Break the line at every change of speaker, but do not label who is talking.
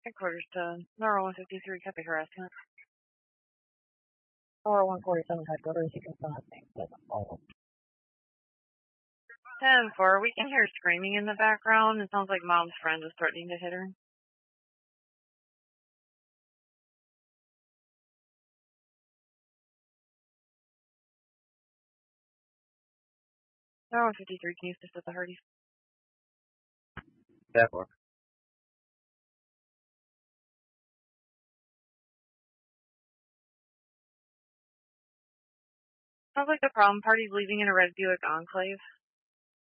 Headquarters to Nora 153, copy harassment.
Nora 147 headquarters, you can find things doesn't follow.
10-4, we can hear screaming in the background. It sounds like mom's friend is threatening to hit her. Nora 153, can you assist with the Hardee's?
That work.
Sounds like the problem party's leaving in a red Buick Enclave.